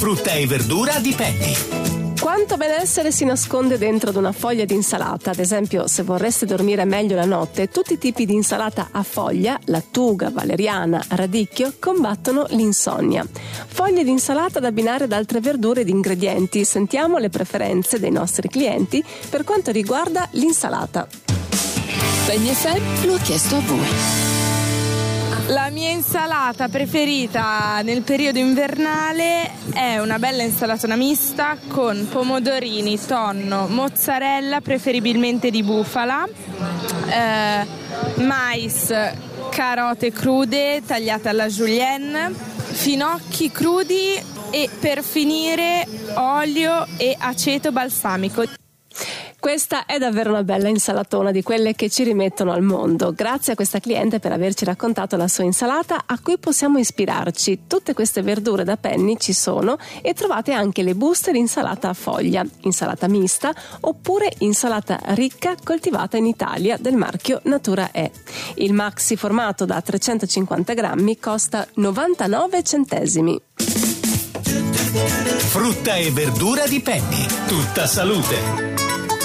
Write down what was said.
Frutta e verdura di Penny. Quanto benessere si nasconde dentro ad una foglia di insalata. Ad esempio, se vorreste dormire meglio la notte, tutti i tipi di insalata a foglia, lattuga, valeriana, radicchio, combattono l'insonnia. Foglie di insalata da abbinare ad altre verdure ed ingredienti. Sentiamo le preferenze dei nostri clienti per quanto riguarda l'insalata. Penny FM lo ha chiesto a voi. La mia insalata preferita nel periodo invernale è una bella insalatona mista con pomodorini, tonno, mozzarella, preferibilmente di bufala, mais, carote crude tagliate alla julienne, finocchi crudi e per finire olio e aceto balsamico. Questa è davvero una bella insalatona, di quelle che ci rimettono al mondo. Grazie a questa cliente per averci raccontato la sua insalata a cui possiamo ispirarci. Tutte queste verdure da Penny ci sono e trovate anche le buste di insalata a foglia, insalata mista oppure insalata ricca coltivata in Italia del marchio Natura E. Il maxi formato da 350 grammi costa 99 centesimi. Frutta e verdura di Penny. Tutta salute.